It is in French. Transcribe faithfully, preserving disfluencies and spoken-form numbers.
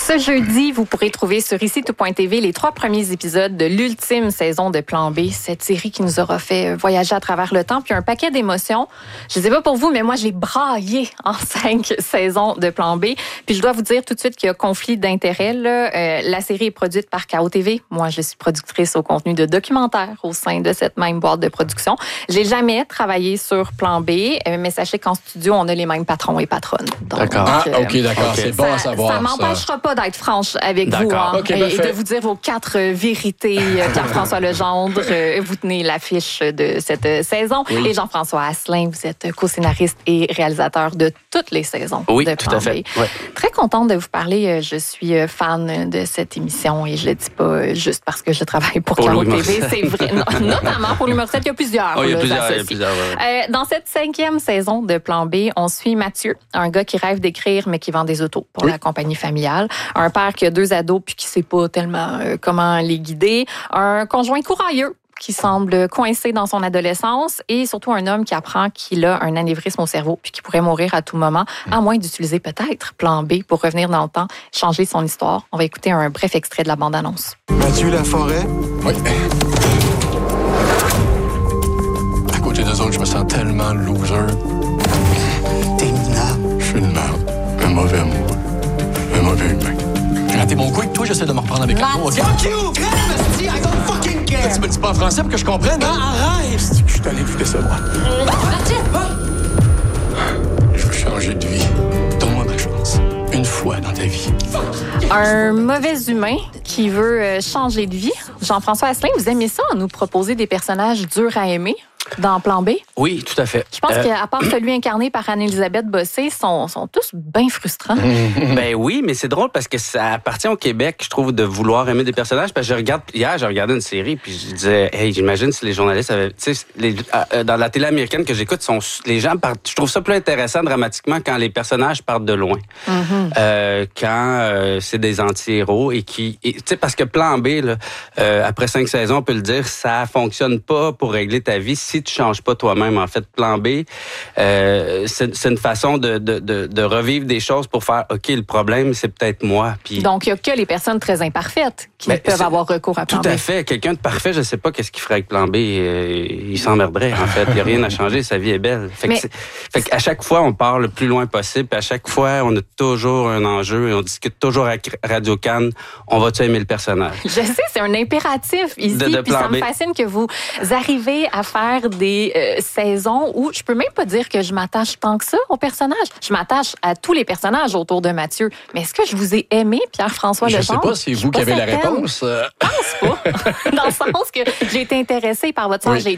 Ce jeudi, vous pourrez trouver sur ici tout point t v les trois premiers épisodes de l'ultime saison de Plan B, cette série qui nous aura fait voyager à travers le temps, puis un paquet d'émotions. Je sais pas pour vous, mais moi, j'ai braillé en cinq saisons de Plan B. Puis je dois vous dire tout de suite qu'il y a conflit d'intérêts. Là. Euh, la série est produite par K O T V. Moi, je suis productrice au contenu de documentaires au sein de cette même boîte de production. J'ai jamais travaillé sur Plan B, mais sachez qu'en studio, on a les mêmes patrons et patronnes. Donc, d'accord. Ah, euh, OK, d'accord. Okay. C'est bon ça, à savoir. Ça m'empêchera pas d'être franche avec d'accord. vous hein, okay, et, et de vous dire vos quatre vérités. Pierre-François Legendre, vous tenez l'affiche de cette saison. Oui. Et Jean-François Asselin, vous êtes co-scénariste et réalisateur de toutes les saisons oui, de Plan tout à fait. B. Ouais. Très contente de vous parler. Je suis fan de cette émission et je le dis pas juste parce que je travaille pour, pour K O T V. C'est vrai, notamment pour Louis Morissette. Il y a plusieurs. Oh, il y a plusieurs, il y a plusieurs ouais. euh, dans cette cinquième saison de Plan B, on suit Mathieu, un gars qui rêve d'écrire mais qui vend des autos pour oui. la compagnie familiale. Un père qui a deux ados puis qui sait pas tellement euh, comment les guider. Un conjoint courailleux qui semble coincé dans son adolescence et surtout un homme qui apprend qu'il a un anévrisme au cerveau puis qui pourrait mourir à tout moment, à moins d'utiliser peut-être Plan B pour revenir dans le temps, changer son histoire. On va écouter un bref extrait de la bande-annonce. Mathieu Laforêt? Oui. À côté d'eux autres, je me sens tellement loser. T'es minable. Je suis une merde. Un mauvais amoureux. Un mauvais humain. J'ai raté mon coup avec toi, j'essaie de me reprendre avec un mot. Okay? Fuck you! Crème, I don't fucking care! Tu me dis pas en français pour que je comprenne, hein? Ah, arrête! Je suis allé vous décevoir. Je veux changer de vie. Donne-moi ma chance. Une fois dans ta vie. Un mauvais humain qui veut changer de vie. Jean-François Asselin, vous aimez ça, nous proposer des personnages durs à aimer? Dans Plan B? Oui, tout à fait. Je pense euh... qu'à part celui incarné par Anne-Élisabeth Bossé, sont, sont tous bien frustrants. Ben oui, mais c'est drôle parce que ça appartient au Québec, je trouve, de vouloir aimer des personnages. Parce que je regarde, hier, j'ai regardé une série, puis je disais, hey, j'imagine si les journalistes avaient, tu sais, les, euh, dans la télé américaine que j'écoute, sont, les gens partent, je trouve ça plus intéressant dramatiquement quand les personnages partent de loin. Mm-hmm. Euh, quand euh, c'est des anti-héros et qui, tu sais, parce que Plan B, là, euh, après cinq saisons, on peut le dire, ça fonctionne pas pour régler ta vie si tu changes pas toi-même. En fait, Plan B, euh, c'est, c'est une façon de, de, de, de revivre des choses pour faire, OK, le problème, c'est peut-être moi. Puis, donc, il n'y a que les personnes très imparfaites qui ben, peuvent avoir recours à Plan tout B. Tout à fait. Quelqu'un de parfait, je sais pas qu'est-ce qu'il ferait avec Plan B. Euh, il s'emmerderait, en fait. Il n'y a rien à changer. Sa vie est belle. Fait, Mais... que fait qu'à chaque fois, on part le plus loin possible. Puis à chaque fois, on a toujours un enjeu et on discute toujours avec Radio Cannes. On va-tu aimer le personnage? Je sais, c'est un impératif ici. De, de puis ça B. me fascine que vous arrivez à faire des euh, saisons où je peux même pas dire que je m'attache tant que ça au personnage. Je m'attache à tous les personnages autour de Mathieu. Mais est-ce que je vous ai aimé, Pierre-François Legendre? Je sais pas, c'est vous qui avez certaine. La réponse. Je pense pas. Dans le sens que j'ai été intéressée par votre sens. Oui. J'ai